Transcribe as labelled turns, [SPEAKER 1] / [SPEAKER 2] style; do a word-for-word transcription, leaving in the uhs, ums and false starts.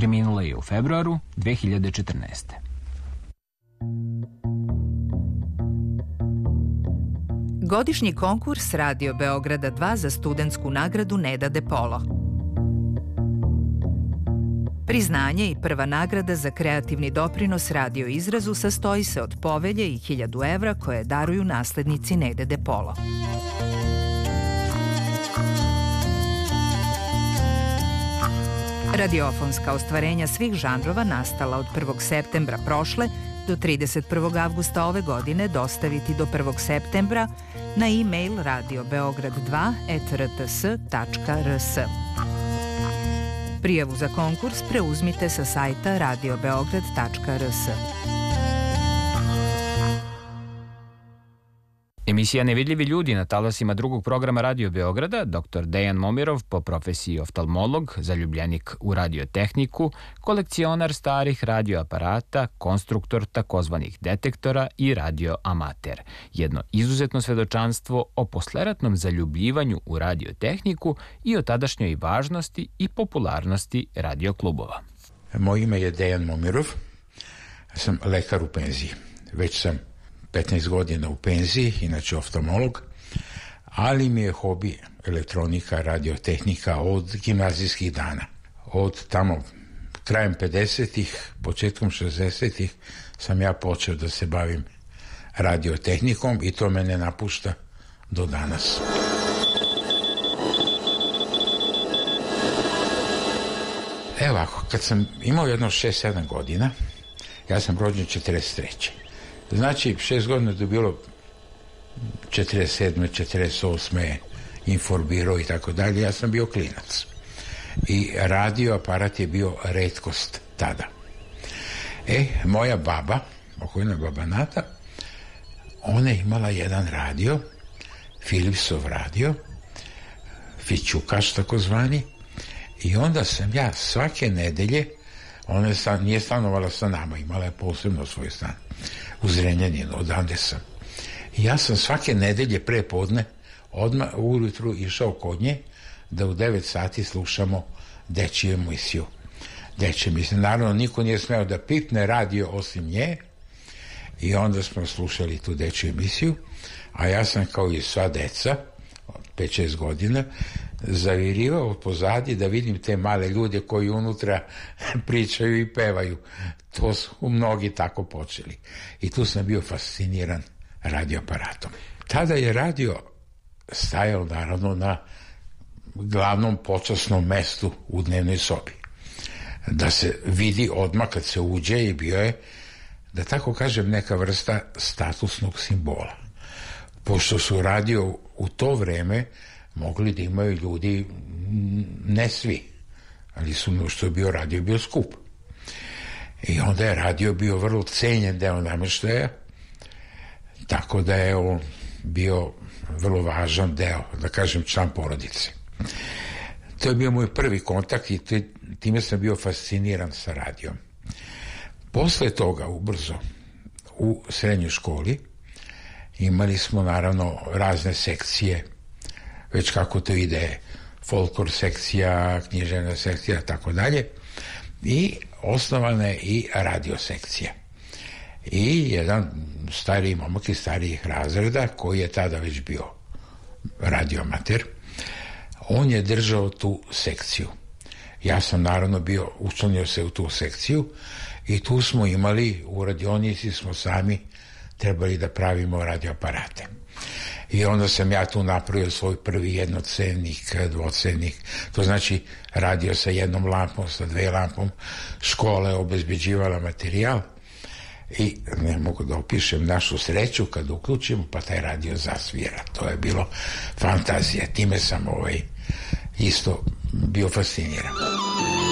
[SPEAKER 1] Preminula je u februaru dve hiljade četrnaeste.
[SPEAKER 2] Godišnji konkurs Radio Beograda dva za studentsku nagradu Neda De Polo. Priznanje i prva nagrada za kreativni doprinos radio izrazu sastoji se od povelje i hiljadu evra koje daruju naslednici Nede De Polo. Radiofonska ostvarenja svih žanrova nastala od prvog septembra prošle do trideset prvog avgusta ove godine dostaviti do prvog septembra na e-mail radio beograd dva et r t s tačka r s. Prijavu za konkurs preuzmite sa sajta radio beograd tačka r s.
[SPEAKER 1] Emisija Nevidljivi ljudi na talasima drugog programa Radio Beograda, doktor Dejan Momirov, po profesiji oftalmolog, zaljubljenik u radiotehniku, kolekcionar starih radioaparata, konstruktor takozvanih detektora i radioamater. Jedno izuzetno svedočanstvo o posleratnom zaljubljivanju u radiotehniku i o tadašnjoj važnosti i popularnosti radioklubova.
[SPEAKER 3] Moje ime je Dejan Momirov, sam lekar u penziji. Već sam petnaest godina u penziji, inače oftalmolog, ali mi je hobi elektronika, radiotehnika od gimnazijskih dana. Od tamo krajem pedesetih, početkom šezdesetih sam ja počeo da se bavim radiotehnikom i to me ne napušta do danas. Evo ovako, kad sam imao jedno šest sedam godina, ja sam rođen četrdeset treće. Znači, šest godina je bilo četrdeset sedme, četrdeset osme Inforbiro i tako dalje, ja sam bio klinac. I radio aparat je bio retkost tada. E, moja baba, pokojna baba Nata, ona je imala jedan radio, Philipsov radio, Fićukaš takozvani, i onda sam ja svake nedelje, ona je stan, nije stanovala sa nama, imala je posebno svoj stan u Zrenjaninu, odande sam. I ja sam svake nedelje pre podne odmah ujutru išao kod nje da u devet sati slušamo dečiju emisiju. Dečiju emisiju. Naravno, niko nije smeo da pipne radio osim nje i onda smo slušali tu dečiju emisiju, a ja sam kao i sva deca, pet šest godina, zavirivao pozadi da vidim te male ljude koji unutra pričaju i pevaju. To su mnogi tako počeli. I tu sam bio fasciniran radioaparatom. Tada je radio stajao naravno na glavnom počasnom mestu u dnevnoj sobi. Da se vidi odmah kad se uđe i bio je, da tako kažem, neka vrsta statusnog simbola. Pošto su radio u to vreme mogli da imaju ljudi, ne svi, ali su, što je bio radio, bio skup. I onda je radio bio vrlo cenjen deo nameštaja, tako da je on bio vrlo važan deo, da kažem, član porodice. To je bio moj prvi kontakt i time sam bio fasciniran sa radijom. Posle toga, ubrzo, u srednjoj školi, imali smo naravno razne sekcije, već kako to ide, folklor sekcija, književna sekcija, tako dalje, i osnovana je i radio sekcija. I jedan stariji momak iz starijih razreda, koji je tada već bio radioamater, on je držao tu sekciju. Ja sam naravno bio, učlanio se u tu sekciju i tu smo imali, u radionici smo sami trebali da pravimo radioaparate. I onda sam ja tu napravio svoj prvi jednocevnik, dvocevnik, to znači radio sa jednom lampom, sa dve lampom, škola je obezbeđivala materijal i ne mogu da opišem našu sreću kad uključimo, pa taj radio zasvira. To je bilo fantazija, time sam ovaj isto bio fasciniran.